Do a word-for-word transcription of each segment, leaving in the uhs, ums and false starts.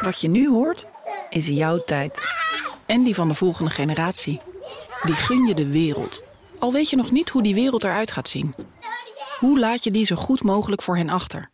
Wat je nu hoort, is jouw tijd. En die van de volgende generatie. Die gun je de wereld. Al weet je nog niet hoe die wereld eruit gaat zien. Hoe laat je die zo goed mogelijk voor hen achter?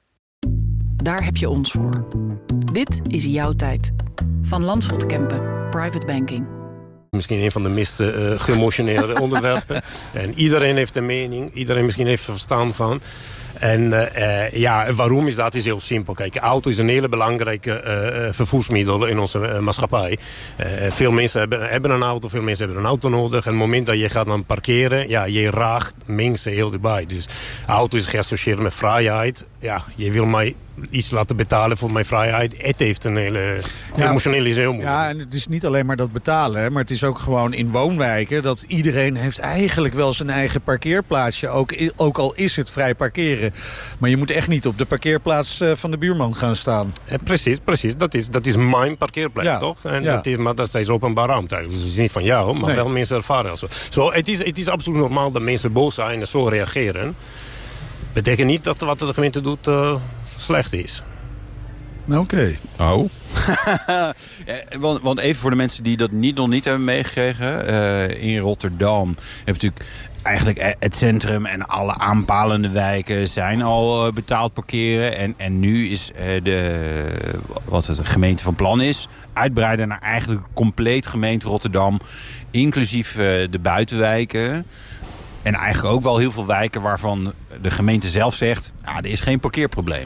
Daar heb je ons voor. Dit is jouw tijd. Van Landschot Kempen, Private Banking. Misschien een van de meest uh, geëmotioneerde onderwerpen. En iedereen heeft een mening. Iedereen misschien heeft er verstand van. En uh, ja, waarom is dat? Is heel simpel. Kijk, de auto is een hele belangrijke uh, vervoersmiddel in onze uh, maatschappij. Uh, veel mensen hebben, hebben een auto, veel mensen hebben een auto nodig. En op het moment dat je gaat dan parkeren, ja, je raakt mensen heel dichtbij. Dus de auto is geassocieerd met vrijheid. Ja, je wil mij iets laten betalen voor mijn vrijheid. Het heeft een hele ja, emotionele is heel moeilijk. Ja, en het is niet alleen maar dat betalen, maar het is ook gewoon in woonwijken dat iedereen heeft eigenlijk wel zijn eigen parkeerplaatsje. Ook, ook al is het vrij parkeren. Maar je moet echt niet op de parkeerplaats van de buurman gaan staan. Ja, precies, precies. Dat is, dat is mijn parkeerplek, ja, toch? En ja. dat is, maar dat is openbaar ruimte. Dus het is niet van jou, maar nee. wel mensen ervaren. Zo. Zo, het, is, het is absoluut normaal dat mensen boos zijn en zo reageren. Betekent niet dat wat de gemeente doet uh, slecht is. Oké. Okay. Oh. ja, want, want even voor de mensen die dat niet, nog niet hebben meegekregen. Uh, in Rotterdam heb je natuurlijk eigenlijk het centrum en alle aanpalende wijken zijn al uh, betaald parkeren. En, en nu is uh, de, wat het de gemeente van plan is, uitbreiden naar eigenlijk compleet gemeente Rotterdam. Inclusief uh, de buitenwijken. En eigenlijk ook wel heel veel wijken waarvan de gemeente zelf zegt, ah, er is geen parkeerprobleem.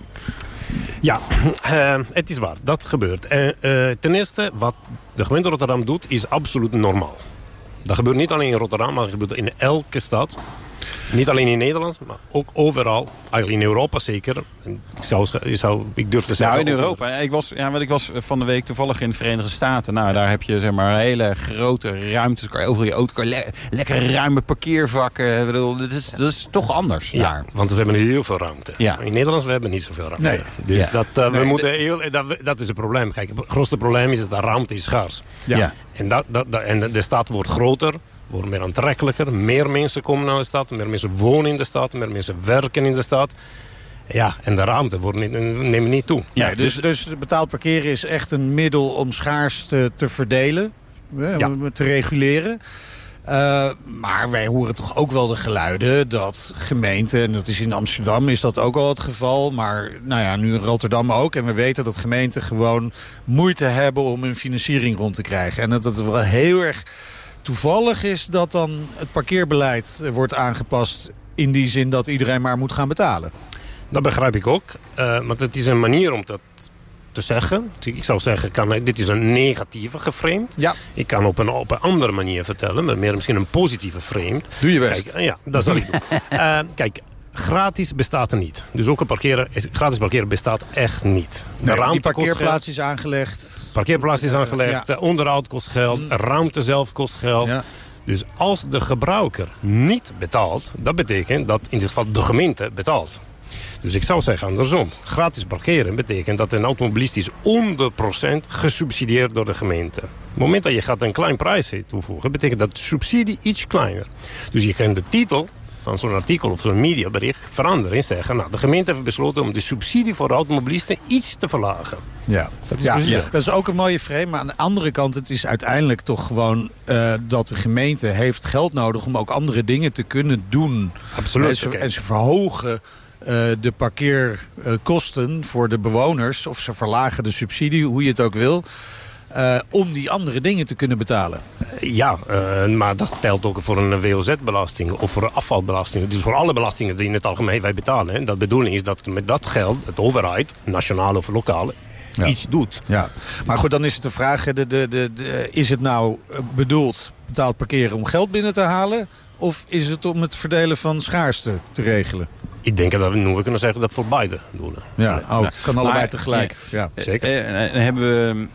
Ja, uh, het is waar. Dat gebeurt. Uh, uh, ten eerste, wat de gemeente Rotterdam doet, is absoluut normaal. Dat gebeurt niet alleen in Rotterdam, maar dat gebeurt in elke stad. Niet alleen in Nederland, maar ook overal. Eigenlijk in Europa zeker. Ik, zou, ik, zou, ik durf te zeggen... Nou, in Europa. Ik was, ja, want ik was van de week toevallig in de Verenigde Staten. Nou, daar heb je zeg maar hele grote ruimtes. Overal je auto, le lekker ruime parkeervakken. Ik bedoel, dat, is, dat is toch anders ja, daar. Want we hebben heel veel ruimte. Ja. In Nederland we hebben niet zoveel ruimte. Nee. Dus ja. dat, uh, we nee, moeten heel, dat, dat is het probleem. Kijk, het grootste probleem is dat de ruimte is schaars. Ja. Ja. En, dat, dat, dat, en de stad wordt groter. Wordt meer aantrekkelijker. Meer mensen komen naar de stad. Meer mensen wonen in de stad. Meer mensen werken in de stad. Ja, en de ruimte wordt niet, neemt niet toe. Ja, nee, dus, dus betaald parkeren is echt een middel om schaars te, te verdelen. Ja. Om te reguleren. Uh, maar wij horen toch ook wel de geluiden dat gemeenten, en dat is in Amsterdam is dat ook al het geval, maar nou ja, nu in Rotterdam ook. En we weten dat gemeenten gewoon moeite hebben om hun financiering rond te krijgen. En dat het wel heel erg toevallig is dat dan het parkeerbeleid wordt aangepast in die zin dat iedereen maar moet gaan betalen. Dat begrijp ik ook. Uh, want het is een manier om dat te zeggen. Ik zou zeggen, kan, dit is een negatieve geframed. Ja. Ik kan op een, op een andere manier vertellen, maar meer misschien een positieve framed. Doe je best. Kijk, ja, dat zal ik doen. Uh, kijk, gratis bestaat er niet. Dus ook een parkeren, gratis parkeren bestaat echt niet. De nee, ruimte die parkeerplaats is aangelegd. Parkeerplaats is aangelegd, ja. Onderhoud kost geld, mm. ruimte zelf kost geld. Ja. Dus als de gebruiker niet betaalt, dat betekent dat in dit geval de gemeente betaalt. Dus ik zou zeggen andersom. Gratis parkeren betekent dat een automobilist is honderd procent gesubsidieerd door de gemeente. Op het moment dat je gaat een klein prijsje toevoegen, betekent dat de subsidie iets kleiner. Dus je kan de titel van zo'n artikel of zo'n mediabericht veranderen en zeggen, nou, de gemeente heeft besloten om de subsidie voor de automobilisten iets te verlagen. Ja, dat is, ja, ja. dat is ook een mooie frame. Maar aan de andere kant, het is uiteindelijk toch gewoon uh, dat de gemeente heeft geld nodig om ook andere dingen te kunnen doen. Absoluut. En ze, okay. en ze verhogen Uh, de parkeerkosten uh, voor de bewoners, of ze verlagen de subsidie, hoe je het ook wil, uh, om die andere dingen te kunnen betalen. Ja, uh, maar dat telt ook voor een W O Z-belasting of voor een afvalbelasting. Dus voor alle belastingen die in het algemeen wij betalen. Hè. Dat bedoeling is dat met dat geld het overheid, nationaal of lokaal, ja. iets doet. Ja, maar goed, dan is het de vraag, de, de, de, de, is het nou bedoeld betaald parkeren om geld binnen te halen, of is het om het verdelen van schaarste te regelen? Ik denk dat we nu kunnen zeggen dat voor beide doelen. Ja, oh, ja. kan allebei maar, tegelijk. Ja. Ja. Zeker. En dan hebben we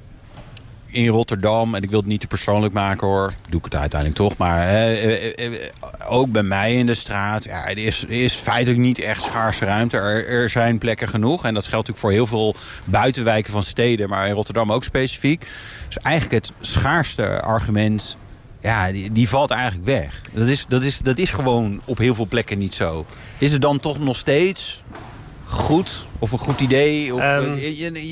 in Rotterdam, en ik wil het niet te persoonlijk maken hoor, doe ik het uiteindelijk toch, maar eh, eh, ook bij mij in de straat, ja, er is, er is feitelijk niet echt schaarse ruimte. Er, er zijn plekken genoeg en dat geldt natuurlijk voor heel veel buitenwijken van steden, maar in Rotterdam ook specifiek. Dus eigenlijk het schaarste argument, ja, die, die valt eigenlijk weg. Dat is, dat, is, dat is gewoon op heel veel plekken niet zo. Is het dan toch nog steeds goed of een goed idee? Of, um, je, je,